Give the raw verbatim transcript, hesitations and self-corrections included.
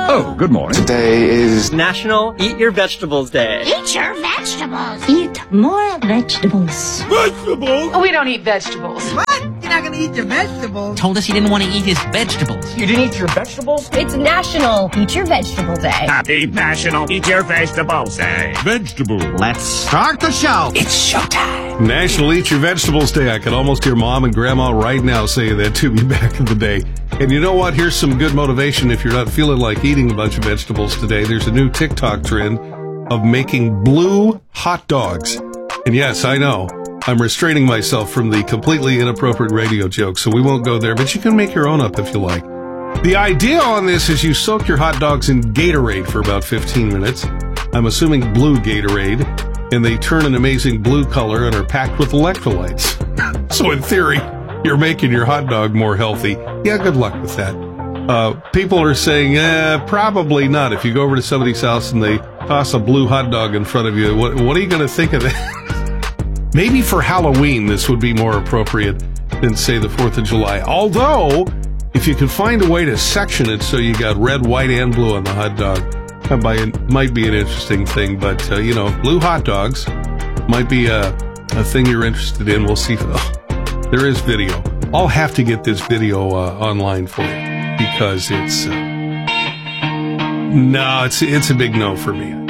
Oh, good morning. Today is National Eat Your Vegetables Day. Eat your vegetables. Eat more vegetables. Vegetables? Oh, we don't eat vegetables. What? You're not going to eat your vegetables? Told us he didn't want to eat his vegetables. You didn't eat your vegetables? It's National Eat Your Vegetable Day. Happy National Eat Your Vegetables Day. Vegetables. Let's start the show. It's showtime. National Eat Your Vegetables Day. I can almost hear Mom and Grandma right now saying that to me back in the day. And you know what? Here's some good motivation if you're not feeling like eating a bunch of vegetables today. There's a new TikTok trend of making blue hot dogs. And yes, I know, I'm restraining myself from the completely inappropriate radio joke, so we won't go there, but you can make your own up if you like. The idea on this is you soak your hot dogs in Gatorade for about fifteen minutes. I'm assuming blue Gatorade. And they turn an amazing blue color and are packed with electrolytes. So in theory, you're making your hot dog more healthy. Yeah, good luck with that. Uh, people are saying, eh, probably not. If you go over to somebody's house and they toss a blue hot dog in front of you, what, what are you going to think of that? Maybe for Halloween, this would be more appropriate than, say, the fourth of July. Although, if you could find a way to section it so you got red, white, and blue on the hot dog, that might, might be an interesting thing. But, uh, you know, blue hot dogs might be a, a thing you're interested in. We'll see. Oh, there is video. I'll have to get this video uh, online for you because it's... Uh, no, it's, it's a big no for me.